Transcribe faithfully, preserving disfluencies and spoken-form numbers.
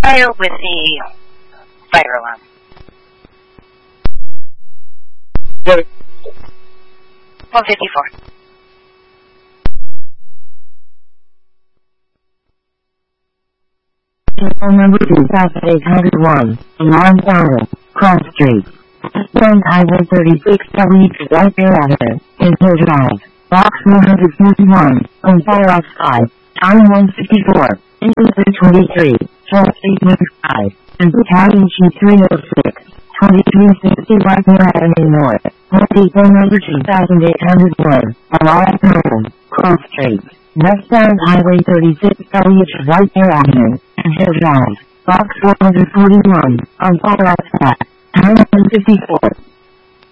Fire with the fire alarm. one fifty-four. Phone number two thousand eight hundred one, Alarm Tower, Cross Street. Westbound Highway thirty-six W to White Bear Avenue, in Hill Drive, Box one forty-one, on Fire Outside, Time one fifty-four, Engine three twenty-three, Short eight five, and Battalion Chief three oh six, twenty-three sixty White Bear Avenue North, phone number two thousand eight hundred one, Alarm Tower, Cross Street. Westbound Highway thirty-six W to White Bear Avenue, in Hill Drive, Box one forty-one, on Fire Outside, Time one fifty-four.